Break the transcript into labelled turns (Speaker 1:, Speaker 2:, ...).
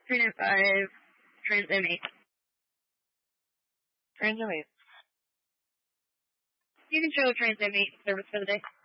Speaker 1: 395, transmit.
Speaker 2: Transmit.
Speaker 1: You can show transmit service for the day.